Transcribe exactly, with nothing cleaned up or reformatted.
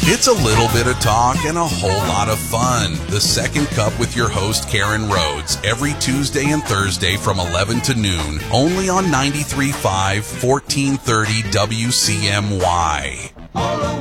It's a little bit of talk and a whole lot of fun. The Second Cup with your host, Karen Rhodes, every Tuesday and Thursday from eleven to noon, only on ninety-three point five, fourteen thirty W C M Y.